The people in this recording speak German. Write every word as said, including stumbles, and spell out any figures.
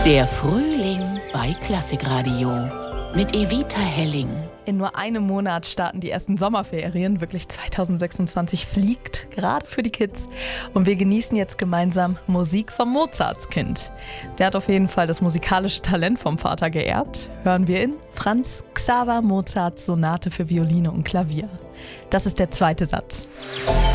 Der Frühling bei Klassikradio mit Evita Helling. In nur einem Monat starten die ersten Sommerferien. Wirklich zwanzig sechsundzwanzig fliegt, gerade für die Kids. Und wir genießen jetzt gemeinsam Musik vom Mozartskind. Der hat auf jeden Fall das musikalische Talent vom Vater geerbt. Hören wir in Franz Xaver Mozarts Sonate für Violine und Klavier. Das ist der zweite Satz.